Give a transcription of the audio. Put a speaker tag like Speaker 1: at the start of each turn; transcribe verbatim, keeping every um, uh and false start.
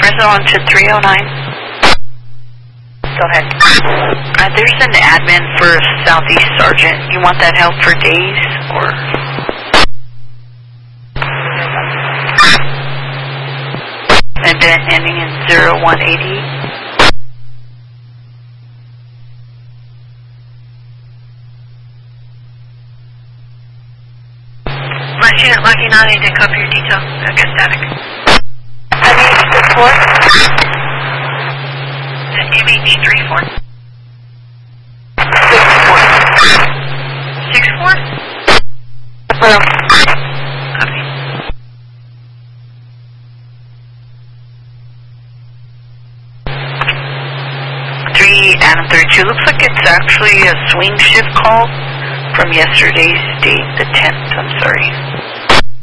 Speaker 1: press it on to three oh nine.
Speaker 2: Go ahead.
Speaker 1: Uh, there's an admin for Southeast Sergeant. You want that help for days, or? And then ending in zero one eighty.
Speaker 3: Last unit logging on, anything copy your detail. I got static.
Speaker 2: M H six four.
Speaker 3: M H three four.
Speaker 2: Six four.
Speaker 3: Six four?
Speaker 2: Affirm.
Speaker 3: Copy.
Speaker 1: three Adam thirty-two. Looks like it's actually a swing shift call from yesterday's date, the tenth. I'm sorry.